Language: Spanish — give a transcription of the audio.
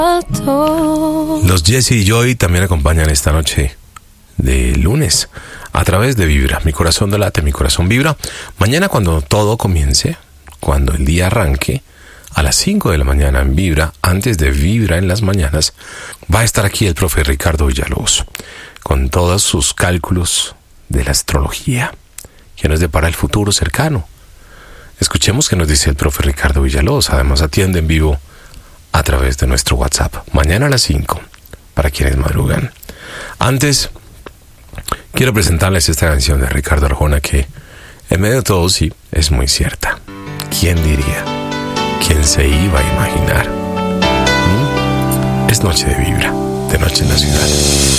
Los Jesse y Joy también acompañan esta noche de lunes a través de Vibra. Mi corazón late, mi corazón vibra. Mañana, cuando todo comience, cuando el día arranque, a las 5 de la mañana en Vibra, antes de Vibra en las mañanas, va a estar aquí el profe Ricardo Villalobos con todos sus cálculos de la astrología que nos depara el futuro cercano. Escuchemos qué nos dice el profe Ricardo Villalobos. Además, atiende en vivo a través de nuestro WhatsApp. Mañana a las 5, para quienes madrugan. Antes, quiero presentarles esta canción de Ricardo Arjona que, en medio de todo, sí, es muy cierta. ¿Quién diría? ¿Quién se iba a imaginar? Es noche de Vibra, de noche en la ciudad.